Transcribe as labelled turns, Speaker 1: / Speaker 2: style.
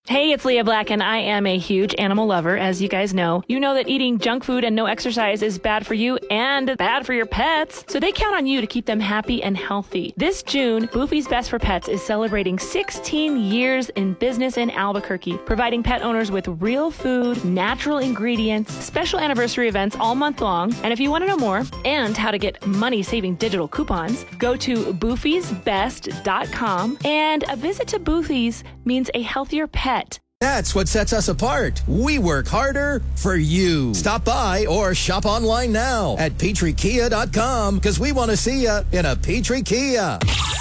Speaker 1: Hey, it's Leah Black, and I am a huge animal lover, as you guys know. You know that eating junk food and no exercise is bad for you and bad for your pets, so they count on you to keep them happy and healthy. This June, Boofy's Best for Pets is celebrating 16 years in business in Albuquerque, providing pet owners with real food, natural ingredients, special anniversary events all month long. And if you want to know more and how to get money-saving digital coupons, go to boofysbest.com, and a visit to Boofy's means a healthier pet.
Speaker 2: That's what sets us apart. We work harder for you. Stop by or shop online now at PetrieKia.com because we want to see you in a Petrie Kia.